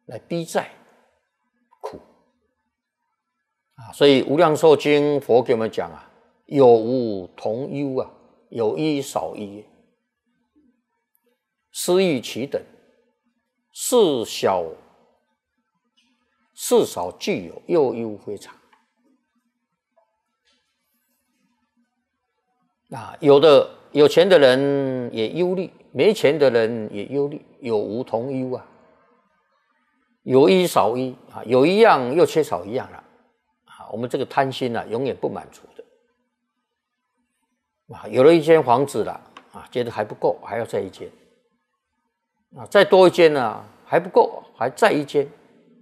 来逼债苦啊。所以《无量寿经》佛给我们讲啊，有无同忧啊，有一少一，施欲其等，事少具有，又忧非常。啊，有钱的人也忧虑，没钱的人也忧虑，有无同忧啊，有一少一啊，有一样又缺少一样了啊。我们这个贪心啊，永远不满足的啊。有了一间房子了啊，觉得还不够，还要再一间啊，再多一间呢还不够，还再一间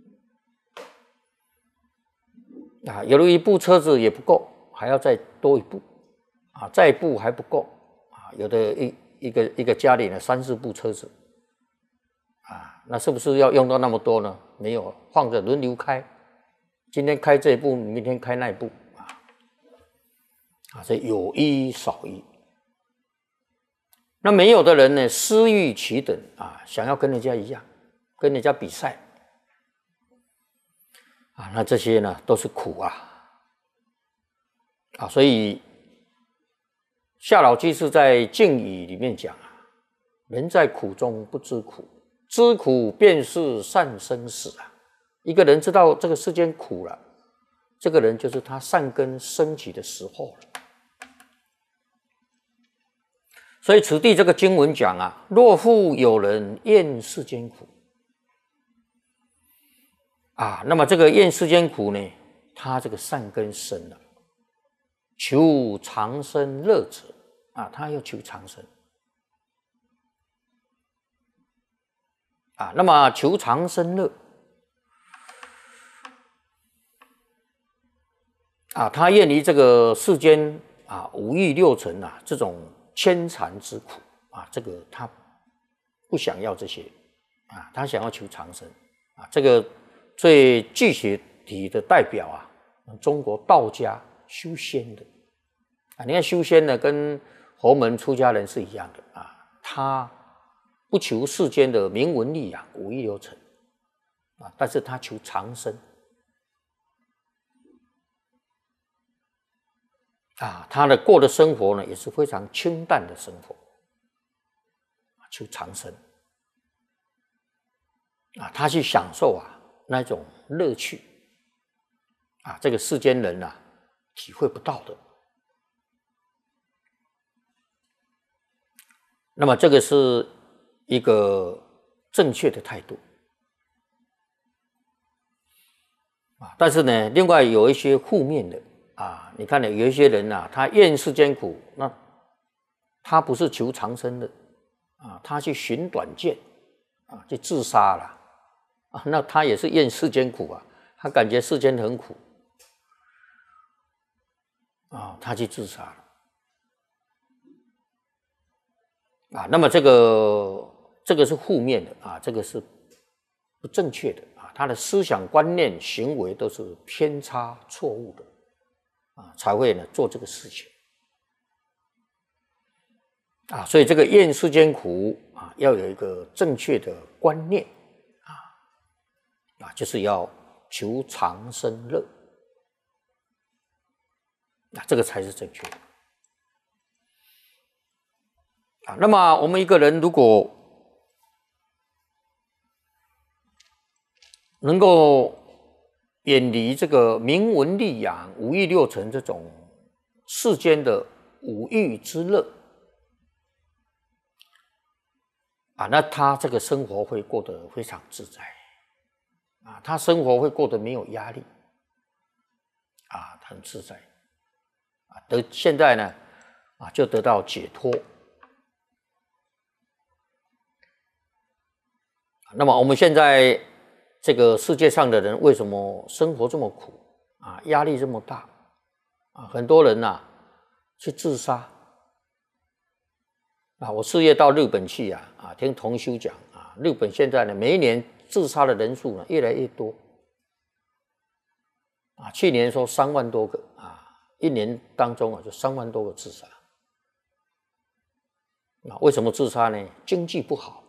啊。有了一部车子也不够，还要再多一部。啊，再一部还不够啊！有的一个家里呢3、4部车子啊，那是不是要用到那么多呢？没有，放着轮流开，今天开这一部，明天开那一部啊，所以有一少一。那没有的人呢，私欲其等啊，想要跟人家一样，跟人家比赛啊，那这些呢都是苦啊！所以夏老居士在《静语》里面讲啊，人在苦中不知苦，知苦便是善生死啊。一个人知道这个世间苦了，这个人就是他善根升起的时候了。所以此地这个经文讲啊，若复有人厌世间苦啊，那么这个厌世间苦呢，他这个善根生了。求长生乐者啊，他要求长生啊。那么求长生乐啊，他厌离这个世间啊5欲6尘啊这种牵缠之苦啊，这个他不想要这些啊，他想要求长生啊。这个最具体的代表啊，中国道家修仙的啊，你看修仙呢，跟佛门出家人是一样的啊，他不求世间的名闻利养、5欲6尘啊，但是他求长生啊，他的过的生活呢也是非常清淡的生活，求长生啊，他去享受啊那种乐趣啊，这个世间人啊体会不到的。那么这个是一个正确的态度啊，但是呢，另外有一些负面的啊，你看呢，有一些人啊，他厌世间苦，那他不是求长生的啊，他去寻短见啊，去自杀了啊，那他也是厌世间苦啊，他感觉世间很苦啊，他去自杀了。啊，那么这个是负面的啊，这个是不正确的啊，他的思想观念、行为都是偏差、错误的啊，才会呢做这个事情啊。所以这个厌世间苦啊，要有一个正确的观念啊，就是要求长生乐啊，这个才是正确的。那么我们一个人如果能够远离这个名闻利养、5欲6尘这种世间的5欲之乐啊，那他这个生活会过得非常自在啊，他生活会过得没有压力啊，很自在啊，现在呢啊就得到解脱。那么我们现在这个世界上的人为什么生活这么苦啊，压力这么大啊？很多人啊去自杀啊。我4月到日本去啊，听同修讲啊，日本现在呢每一年自杀的人数呢越来越多啊。去年说3万多个啊，一年当中啊就3万多个自杀啊。为什么自杀呢？经济不好。